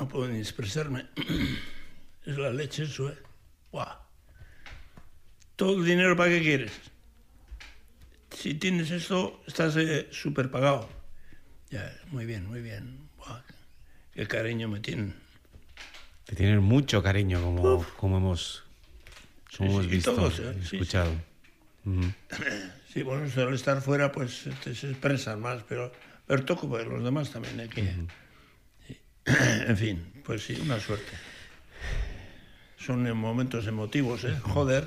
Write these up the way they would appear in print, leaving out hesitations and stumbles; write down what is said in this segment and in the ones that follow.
No puedo ni expresarme. Es la leche eso, ¿eh? ¡Buah! Todo el dinero, ¿para qué quieres? Si tienes esto, estás súper pagado. Ya, muy bien, muy bien. Buah, qué cariño me tienen. Te tienen mucho cariño, como hemos visto, todos, escuchado. Sí. Sí, bueno, al estar fuera, pues se expresan más, pero toco pues, los demás también aquí. Sí. En fin, pues sí, una suerte. Son momentos emotivos, ¿eh? Joder.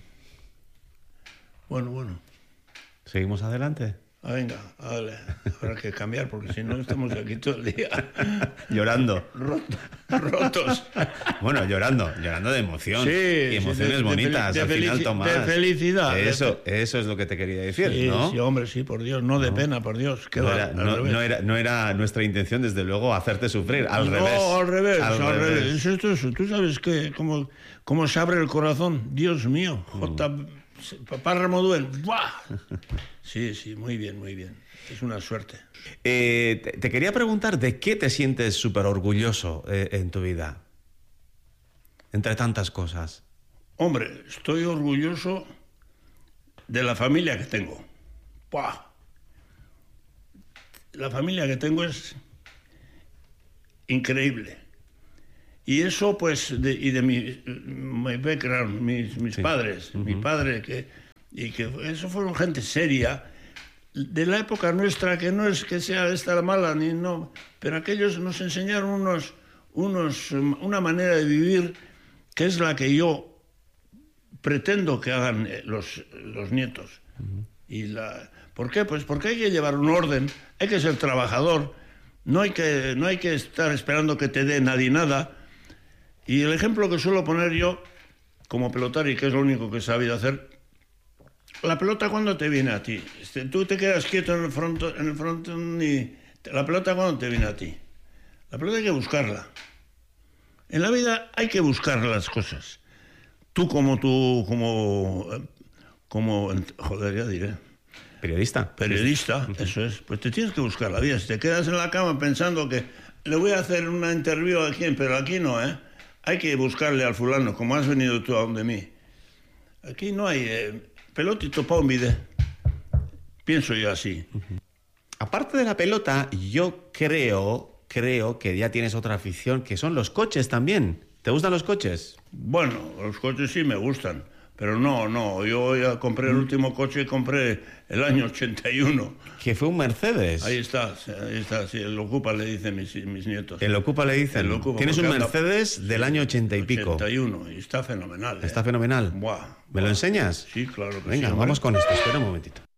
Bueno. ¿Seguimos adelante? Ah, venga, dale. Habrá que cambiar porque si no estamos aquí todo el día. Llorando. Rotos. Bueno, llorando de emoción. Sí, y emociones bonitas al final, Tomás. De felicidad. Eso es lo que te quería decir, sí, ¿no? Sí, hombre, sí, por Dios, no de pena, por Dios. No era nuestra intención, desde luego, hacerte sufrir, al revés. No, al revés. Eso. Tú sabes que cómo se abre el corazón, Dios mío. Papá Ramoduen. ¡Buah! Sí, muy bien. Es una suerte. Te quería preguntar, ¿de qué te sientes súper orgulloso en tu vida? Entre tantas cosas. Hombre, estoy orgulloso de la familia que tengo. ¡Buah! La familia que tengo es increíble. Y eso, pues, de mi background, mis padres, mi padre, que eso fueron gente seria, de la época nuestra, que no es que sea esta mala, ni no, pero aquellos nos enseñaron una manera de vivir que es la que yo pretendo que hagan los nietos. ¿Por qué? Pues porque hay que llevar un orden, hay que ser trabajador, no hay que estar esperando que te dé nadie nada. Y el ejemplo que suelo poner yo, como pelotari, que es lo único que he sabido hacer, la pelota cuando te viene a ti. Tú te quedas quieto en el frontón y la pelota cuando te viene a ti. La pelota hay que buscarla. En la vida hay que buscar las cosas. Tú, joder, ya diré. Periodista, eso es. Pues te tienes que buscar la vida. Si te quedas en la cama pensando que le voy a hacer una entrevista a quién, pero aquí no, ¿eh? Hay que buscarle al fulano, como has venido tú a donde mí. Aquí no hay pelotito pa' un vide. Pienso yo así. Aparte de la pelota, yo creo que ya tienes otra afición, que son los coches también. ¿Te gustan los coches? Bueno, los coches sí me gustan, pero no. Yo ya compré el último coche, compré el año 81. Que fue un Mercedes. Ahí está, sí, el Ocupa le dicen mis nietos. El Ocupa le dicen. El Ocupa, tienes un Mercedes del año 80 y pico. 81, y está fenomenal. Está fenomenal. Buah. ¿Me lo enseñas? Sí, claro que sí. Venga, vamos con esto, espera un momentito.